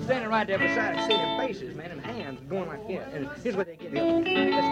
standing right there beside us, seeing their faces, man, and hands going like this. And here's what they get. They go, listen.